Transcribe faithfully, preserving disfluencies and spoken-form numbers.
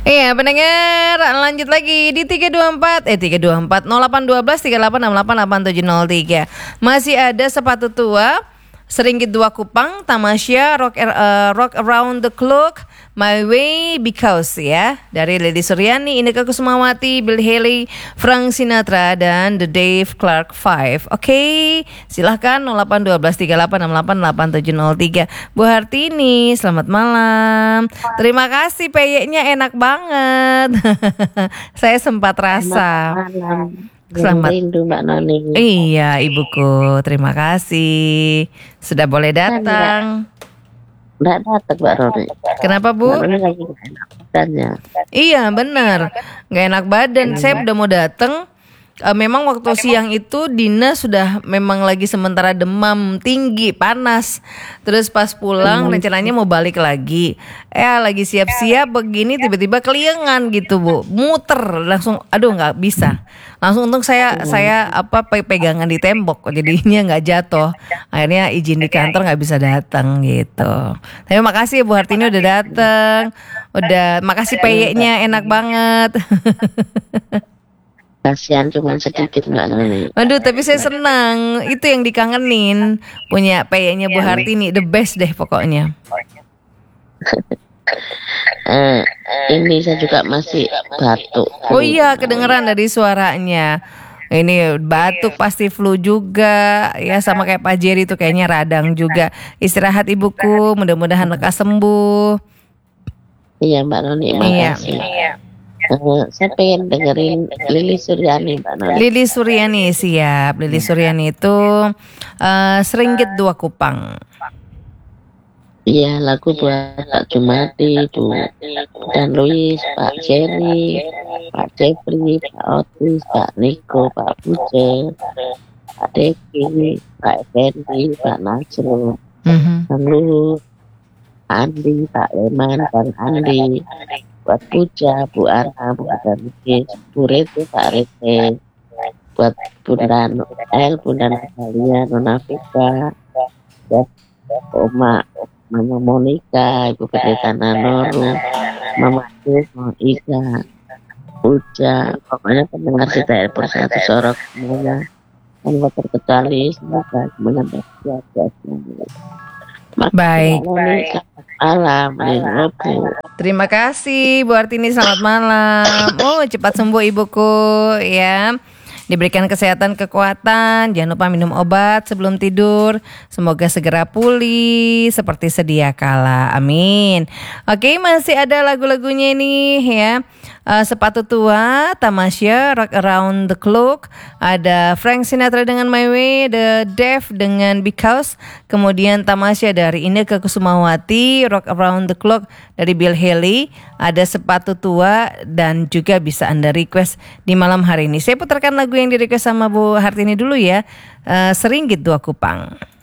Iya pendengar, lanjut lagi di tiga dua empat eh tiga dua empat nol delapan satu dua tiga delapan enam delapan delapan tujuh nol tiga. Masih ada sepatu tua, seringgit dua kupang, Tamasya, rock, uh, rock around the clock, My Way Because ya. Dari Lily Suryani, Inneke Koesumawati, Bill Haley, Frank Sinatra dan The Dave Clark Five. Oke, okay, silahkan nol delapan satu dua tiga delapan enam delapan delapan tujuh nol tiga. Bu Hartini, selamat malam. Terima kasih, peyeknya enak banget. Saya sempat rasa. Selamat rindu Mbak Noni. Iya ibuku, terima kasih sudah boleh datang. Nggak datang Mbak Noni. Kenapa Bu? Mbak Noni lagi nggak enak badannya. Iya benar, nggak enak badan. Saya udah mau datang. Uh, memang waktu siang itu Dina sudah memang lagi sementara demam tinggi, panas. Terus pas pulang rencananya mau balik lagi. Eh lagi siap-siap begini tiba-tiba keliengan gitu Bu. Muter langsung, aduh nggak bisa. Langsung untung saya saya apa pegangan di tembok jadinya nggak jatuh. Akhirnya izin di kantor nggak bisa datang gitu. Tapi makasih ya Bu Hartini udah datang. Udah makasih peyeknya enak banget. Kasihan cuma sedikit Mbak Noni. Waduh, tapi saya senang. Itu yang dikangenin. Punya peyeknya Bu Hartini, the best deh pokoknya. eh, ini saya juga masih batuk. Oh iya, kedengeran dari suaranya. Ini batuk pasti flu juga. Ya sama kayak Pak Jerry tuh kayaknya radang juga. Istirahat ibuku, mudah-mudahan lekas sembuh. Iya Mbak Noni, makasih. Iya. Uh, saya pengen dengerin Lily Suryani Mbak Noni. Lily Suryani siap. Lily Suryani itu uh, seringgit dua kupang. Iya lagu buat Pak Jumadi, Bu dan Louis, Pak Jerry, Pak Jeffrey, Pak Otis, Pak Niko, Pak Buje, Pak Deki, Pak Effendi, Pak Nasrul, mm-hmm. Bang Luhut, Andi, Pak Leman, Bang Andi, buat Puja, Bu Ana, Bu Adamikis, Bu Rete, Pak Rete, buat Bunda Noel, Bunda Natalia, Nona Vika, dan Oma, Mama Monica, Ibu Pendeta Nanoru, Mama Cis, Mama Ika, Puja, pokoknya pendengar C T R Persatu Sorok semuanya, tanpa terkecuali semoga semuanya bahagia. Baik. Malam, Bu. Terima kasih Bu Hartini, selamat malam. Oh cepat sembuh ibuku ya. Diberikan kesehatan, kekuatan. Jangan lupa minum obat sebelum tidur. Semoga segera pulih seperti sedia kala. Amin. Oke, masih ada lagu-lagunya ini ya. Uh, sepatu tua, Tamasya, Rock Around the Clock. Ada Frank Sinatra dengan My Way, The Dave dengan Because. Kemudian Tamasya dari Inneke Koesumawati, Rock Around the Clock dari Bill Haley. Ada sepatu tua dan juga bisa Anda request di malam hari ini. Saya putarkan lagu yang di request sama Bu Hartini dulu ya. Uh, seringgit dua kupang.